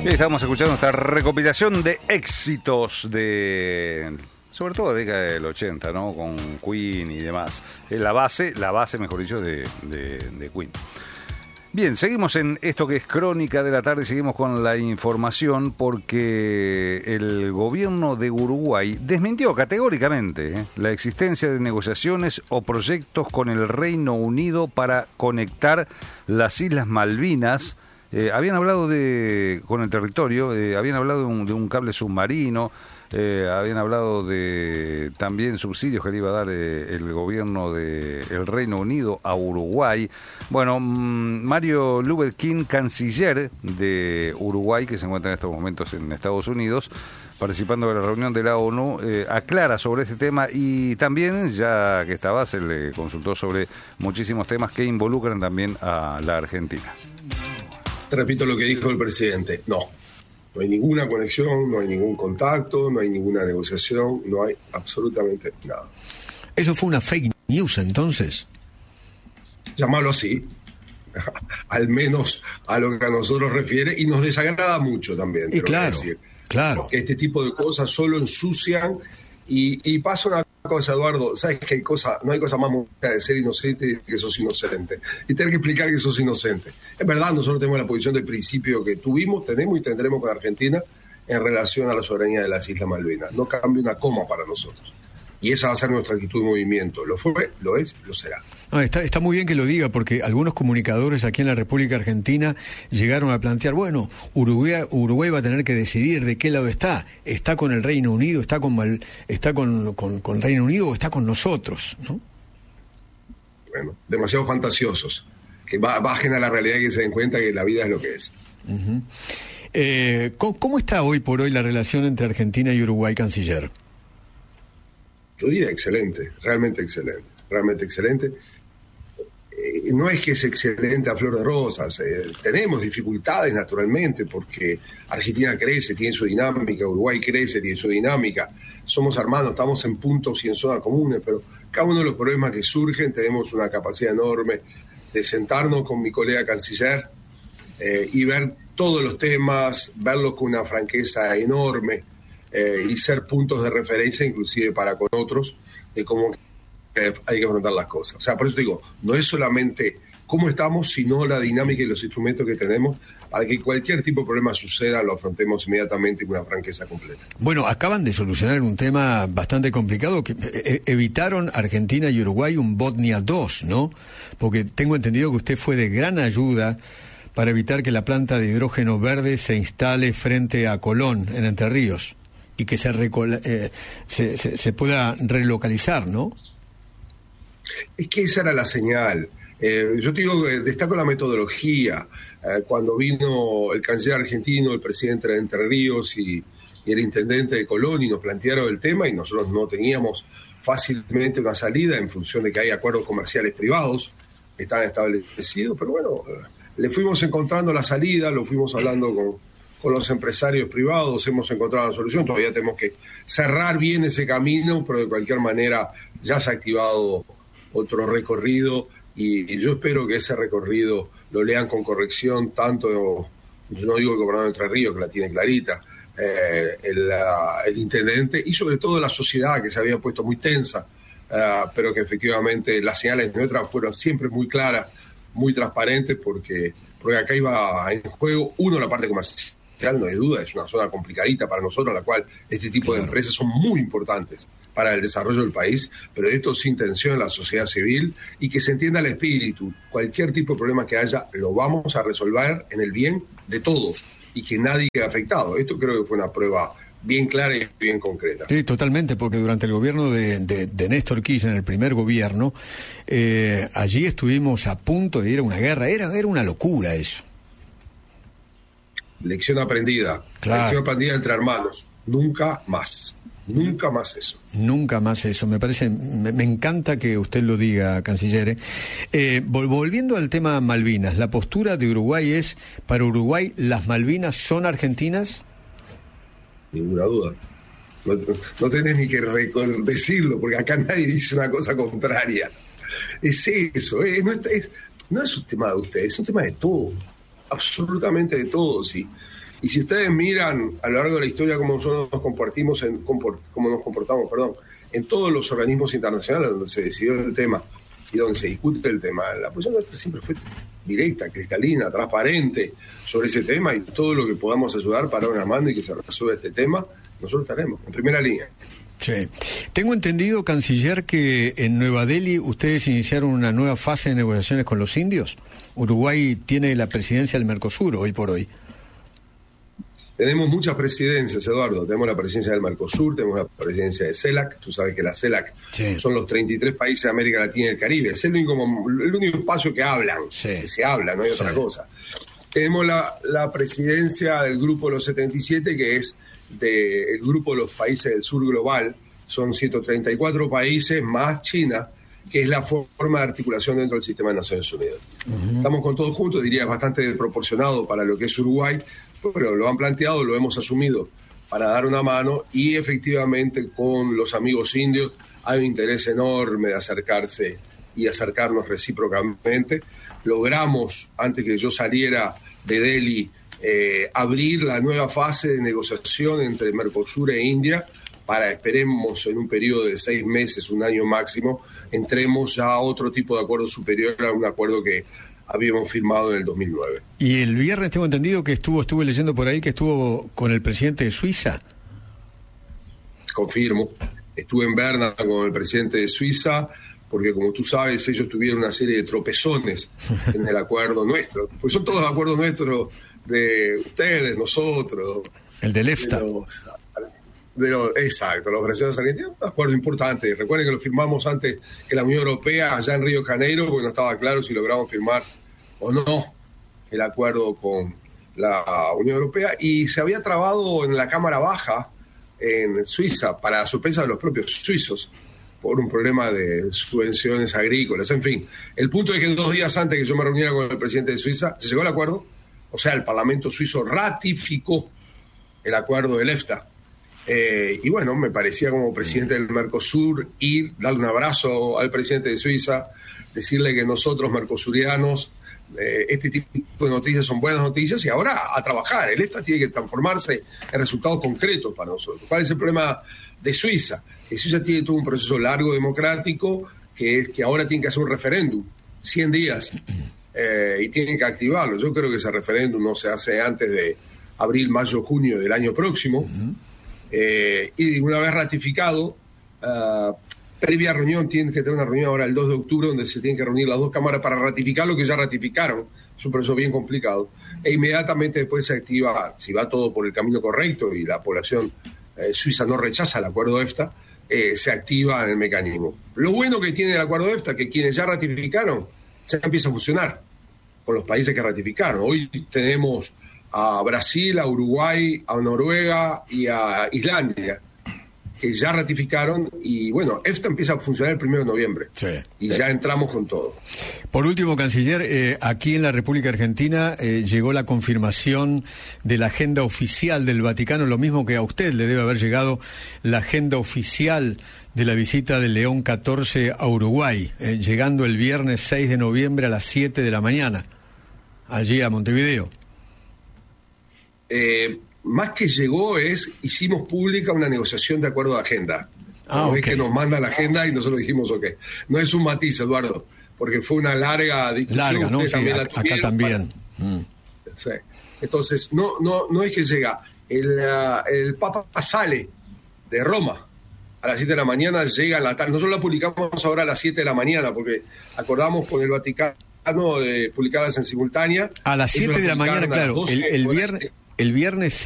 Estamos escuchando esta recopilación de éxitos de, sobre todo de década del 80, ¿no? Con Queen y demás. La base, mejor dicho, de Queen. Bien, seguimos en esto que es Crónica de la Tarde, seguimos con la información porque el gobierno de Uruguay desmintió categóricamente la existencia de negociaciones o proyectos con el Reino Unido para conectar las Islas Malvinas. Habían hablado con el territorio, habían hablado de un cable submarino, habían hablado de también subsidios que le iba a dar el gobierno del Reino Unido a Uruguay. Bueno, Mario Lubetkin, canciller de Uruguay, que se encuentra en estos momentos en Estados Unidos, participando de la reunión de la ONU, aclara sobre este tema y también, ya que estaba, se le consultó sobre muchísimos temas que involucran también a la Argentina. Repito lo que dijo el presidente, no hay ninguna conexión, no hay ningún contacto, no hay ninguna negociación, no hay absolutamente nada. ¿Eso fue una fake news entonces? Llamarlo así, al menos a lo que a nosotros refiere, y nos desagrada mucho también. Y claro, claro. Porque este tipo de cosas solo ensucian y pasa una cosa, Eduardo, sabes que no hay cosa más bonita de ser inocente que sos inocente y tener que explicar que sos inocente. Es verdad, nosotros tenemos la posición de principio que tenemos y tendremos con Argentina en relación a la soberanía de las Islas Malvinas. No cambia una coma para nosotros. Y esa va a ser nuestra actitud de movimiento. Lo fue, lo es, lo será. No, está muy bien que lo diga, porque algunos comunicadores aquí en la República Argentina llegaron a plantear, bueno, Uruguay va a tener que decidir de qué lado está. ¿Está con el Reino Unido? ¿Está con el Reino Unido o está con nosotros? ¿No? Bueno, demasiado fantasiosos, que bajen a la realidad y que se den cuenta que la vida es lo que es. Uh-huh. ¿Cómo está hoy por hoy la relación entre Argentina y Uruguay, canciller? Yo diría excelente, realmente excelente. No es que es excelente a flor de rosas, tenemos dificultades naturalmente porque Argentina crece, tiene su dinámica, Uruguay crece, tiene su dinámica, somos hermanos, estamos en puntos y en zonas comunes, pero cada uno de los problemas que surgen tenemos una capacidad enorme de sentarnos con mi colega canciller y ver todos los temas, verlos con una franqueza enorme y ser puntos de referencia inclusive para con otros de cómo hay que afrontar las cosas. O sea, por eso te digo, no es solamente cómo estamos, sino la dinámica y los instrumentos que tenemos para que cualquier tipo de problema suceda, lo afrontemos inmediatamente con una franqueza completa. Bueno, acaban de solucionar un tema bastante complicado, que evitaron Argentina y Uruguay un Botnia 2, ¿no? Porque tengo entendido que usted fue de gran ayuda para evitar que la planta de hidrógeno verde se instale frente a Colón, en Entre Ríos, y que se pueda relocalizar, ¿no? Es que esa era la señal. Yo te digo que destaco la metodología. Cuando vino el canciller argentino, el presidente de Entre Ríos y el intendente de Colón y nos plantearon el tema y nosotros no teníamos fácilmente una salida en función de que hay acuerdos comerciales privados que están establecidos, pero bueno, le fuimos encontrando la salida, lo fuimos hablando con los empresarios privados, hemos encontrado la solución, todavía tenemos que cerrar bien ese camino, pero de cualquier manera ya se ha activado otro recorrido y yo espero que ese recorrido lo lean con corrección, tanto, yo no digo el gobernador de Entre Ríos, que la tiene clarita, el intendente y sobre todo la sociedad que se había puesto muy tensa, pero que efectivamente las señales nuestras fueron siempre muy claras, muy transparentes, porque acá iba en juego, la parte comercial, no hay duda, es una zona complicadita para nosotros, en la cual este tipo de empresas son muy importantes para el desarrollo del país, pero esto sin tensión en la sociedad civil y que se entienda el espíritu. Cualquier tipo de problema que haya, lo vamos a resolver en el bien de todos y que nadie quede afectado. Esto creo que fue una prueba bien clara y bien concreta. Sí, totalmente, porque durante el gobierno de Néstor Kirchner, el primer gobierno, allí estuvimos a punto de ir a una guerra. Era una locura eso. Lección aprendida. Claro. Lección aprendida entre hermanos. Nunca más eso. Nunca más eso. Me parece, me encanta que usted lo diga, canciller. Volviendo al tema Malvinas, la postura de Uruguay es, para Uruguay, ¿las Malvinas son argentinas? Ninguna duda. No tenés ni que decirlo, porque acá nadie dice una cosa contraria. Es eso, no es un tema de ustedes, es un tema de todos, absolutamente de todos. Y si ustedes miran a lo largo de la historia cómo nosotros nos comportamos, en todos los organismos internacionales donde se decidió el tema y donde se discute el tema, la posición nuestra siempre fue directa, cristalina, transparente sobre ese tema, y todo lo que podamos ayudar para una mano y que se resuelva este tema, nosotros estaremos en primera línea. Sí. Tengo entendido, canciller, que en Nueva Delhi ustedes iniciaron una nueva fase de negociaciones con los indios. Uruguay tiene la presidencia del Mercosur hoy por hoy. Tenemos muchas presidencias, Eduardo. Tenemos la presidencia del Mercosur, tenemos la presidencia de CELAC. Tú sabes que la CELAC son los 33 países de América Latina y el Caribe. Es el único espacio que hablan, que se habla, no hay otra cosa. Tenemos la presidencia del Grupo de los 77, que es del Grupo de los Países del Sur Global. Son 134 países más China, que es la forma de articulación dentro del sistema de Naciones Unidas. Estamos con todos juntos, diría bastante desproporcionado para lo que es Uruguay, pero lo han planteado, lo hemos asumido para dar una mano, y efectivamente con los amigos indios hay un interés enorme de acercarse y acercarnos recíprocamente. Logramos, antes que yo saliera de Delhi, abrir la nueva fase de negociación entre Mercosur e India, para, esperemos, en un periodo de 6 meses, un año máximo, entremos ya a otro tipo de acuerdo superior a un acuerdo que habíamos firmado en el 2009. Y el viernes tengo entendido que estuve leyendo por ahí que estuvo con el presidente de Suiza. Confirmo. Estuve en Berna con el presidente de Suiza, porque como tú sabes, ellos tuvieron una serie de tropezones en el acuerdo nuestro. Pues son todos acuerdos nuestros, de ustedes, nosotros. El del EFTA. Exacto, los brasileños argentinos, un acuerdo importante. Recuerden que lo firmamos antes que la Unión Europea, allá en Río de Janeiro, porque no estaba claro si logramos firmar o no el acuerdo con la Unión Europea, y se había trabado en la Cámara Baja en Suiza, para la sorpresa de los propios suizos, por un problema de subvenciones agrícolas. En fin, el punto es que 2 días antes que yo me reuniera con el presidente de Suiza, se llegó al acuerdo. O sea, el Parlamento suizo ratificó el acuerdo del EFTA. Y bueno, me parecía, como presidente del Mercosur, ir, darle un abrazo al presidente de Suiza, decirle que nosotros, mercosurianos, este tipo de noticias son buenas noticias, y ahora a trabajar. El EFTA tiene que transformarse en resultados concretos para nosotros. ¿Cuál es el problema de Suiza? Que Suiza tiene todo un proceso largo, democrático, que ahora tiene que hacer un referéndum, 100 días, y tienen que activarlo. Yo creo que ese referéndum no se hace antes de abril, mayo, junio del año próximo. Y una vez ratificado, previa reunión, tienen que tener una reunión ahora el 2 de octubre, donde se tienen que reunir las 2 cámaras para ratificar lo que ya ratificaron. Es un proceso bien complicado. E inmediatamente después se activa, si va todo por el camino correcto y la población suiza no rechaza el acuerdo EFTA, se activa el mecanismo. Lo bueno que tiene el acuerdo EFTA es que quienes ya ratificaron, ya empieza a funcionar con los países que ratificaron. Hoy tenemos a Brasil, a Uruguay, a Noruega y a Islandia, que ya ratificaron, y bueno, EFTA empieza a funcionar el 1 de noviembre. Sí. Y ya entramos con todo. Por último, canciller, aquí en la República Argentina llegó la confirmación de la agenda oficial del Vaticano, lo mismo que a usted le debe haber llegado la agenda oficial de la visita del León XIV a Uruguay, llegando el viernes 6 de noviembre a las 7 de la mañana, allí a Montevideo. Más que llegó, hicimos pública una negociación de acuerdo de agenda. Es que nos manda la agenda y nosotros dijimos ok. No es un matiz, Eduardo, porque fue una larga discusión. Larga, ¿no? Sí, también acá también. Sí. Entonces, no es que llega. El Papa sale de Roma a las 7 de la mañana, llega en la tarde. Nosotros la publicamos ahora a las 7 de la mañana, porque acordamos con el Vaticano de publicarlas en simultánea. A las 7 de la mañana, claro. El viernes